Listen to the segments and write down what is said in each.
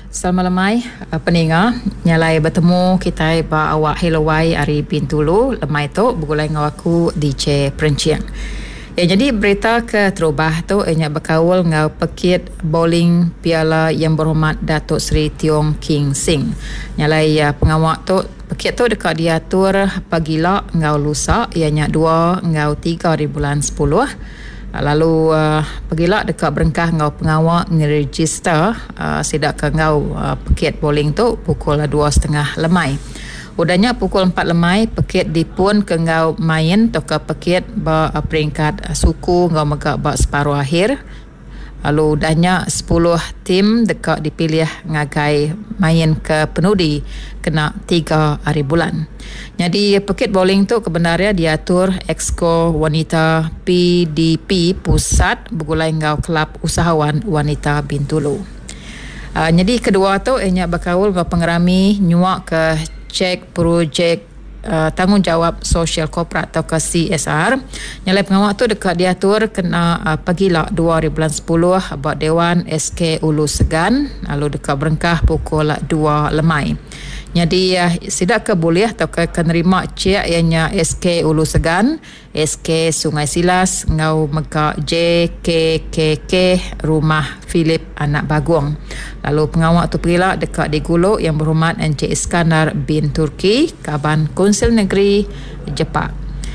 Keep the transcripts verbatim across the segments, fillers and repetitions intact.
Selamat lemai pendengar, nyalai bertemu kita ba awak Hello Wai Ari Bintulu lemai tu bergulai dengan aku D J Perenciang. Ya, jadi berita ke terubah tu ianya berkawal ngau pekit bowling Piala Yang Berhormat Datuk Seri Tiong King Sing. Nyalai ya, pengawak tu pekit tu dekat diatur pagila ngau lusa ianya dua ngau tiga di bulan sepuluh. Lalu uh, pergilah dekat berengkah ngau pengawak ngeregister uh, sidak ke ngau uh, pekit bowling tu pukul dua setengah lemai. Udahnya pukul empat lemai pekit dipun ke ngau main atau ke pekit ba uh, peringkat uh, suku ngau megak ba separuh akhir. Lalu udahnya sepuluh tim dekat dipilih ngagai main ke penudi kena tiga hari bulan. Jadi pekit bowling tu kebenarnya diatur Exco Wanita P D P Pusat bergulai ngau Kelab Usahawan Wanita Bintulu. Uh, jadi kedua tu ianya berkawal ngau pengerami nyuak ke cek projek Uh, tanggungjawab sosial korporat atau ke C S R. Nyalai pengawak tu dekat diatur kena uh, pagila dua hari bulan sepuluh buat Dewan S K Ulu Segan, lalu dekat berengkah pukul dua lemai. Jadi uh, sidak ke boleh atau ke kenerima cek ianya S K Ulu Segan, S K Sungai Silas, ngau mega J K K K Rumah Philip Anak Baguang. Lalu pengawak tu pergilah dekat di Gulu Yang Berhormat Encik Iskandar bin Turki, Kaban Konsil Negeri Jepang.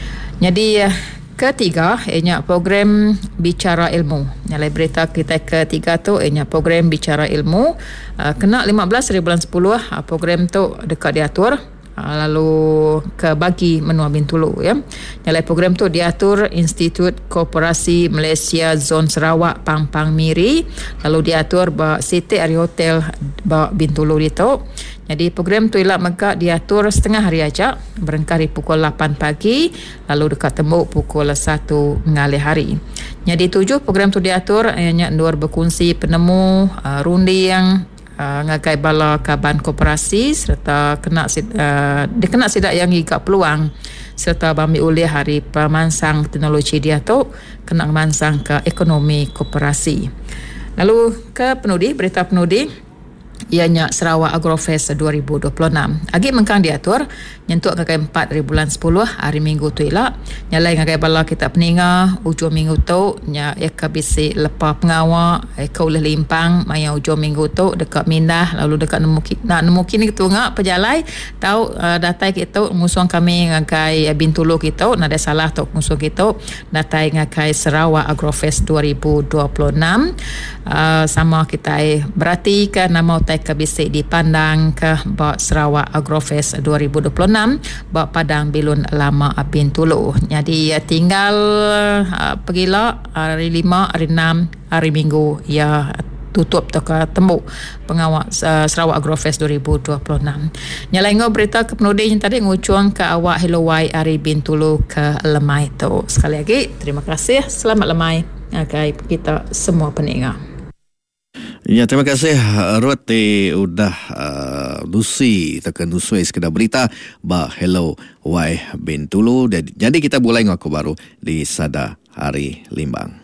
Jadi uh, ketiga ianya program Bicara Ilmu. Nyalai berita kita ketiga tu ianya program Bicara Ilmu uh, kena lima belas hari bulan sepuluh. Uh, program tu dekat diatur uh, lalu ke bagi Menua Bintulu ya. Nyalai program tu diatur Institut Koperasi Malaysia Zon Sarawak Pang-Pang Miri, lalu diatur ba Siti Ari Hotel ba Bintulu itu. Jadi program tu ialah megak diatur setengah hari aja, berengkar di pukul lapan pagi, lalu dekat tembuk pukul satu ngalih hari. Jadi tujuh program tu diatur ianya luar berkongsi penemu, uh, runding, uh, ngagai bala kaban koperasi serta kena uh, dia kena sidak yang igak peluang serta bami ulih hari pemansang teknologi dia tu kena mansang ke ekonomi koperasi. Lalu ke penudi, berita penudi ianya Sarawak Agrofest dua ribu dua puluh enam. Agi mengkang diatur nyentuk ngagai empat hari bulan sepuluh hari Minggu tu ialah nyalai ngagai bala kita peninga ujung minggu tu nya eka bisi lepa pengawak eka oleh limpang maya ujung minggu tu dekat Mindah, lalu dekat nemu nak nemu kini tu ngak pejalai tahu uh, datai kita ngusung kami ngagai Bintulu kita nak ada salah tu ngusung kita datai ngagai Sarawak Agrofest dua ribu dua puluh enam. Uh, sama kita berarti ke nama utai ke bisik dipandang ke bak Sarawak Agrofest dua ribu dua puluh enam bak Padang Bilun Lama Bintulu. Jadi ya, tinggal uh, pergilah hari lima, hari enam, hari Minggu ya tutup teka tembuk pengawak uh, Sarawak Agrofest dua ribu dua puluh enam. Nyalai ngau berita ke penudi yang tadi ngucuang ke awak Hello Wai Ari Bintulu ke lemai tu. Sekali lagi terima kasih, selamat lemai okay, kita semua pendengar. Ya, terima kasih Ruth udah uh, Lucy tekan Nusui sekedar berita ba Hello Wai Bintulu. Jadi kita mulai ngaku baru di Sada Hari Limbang.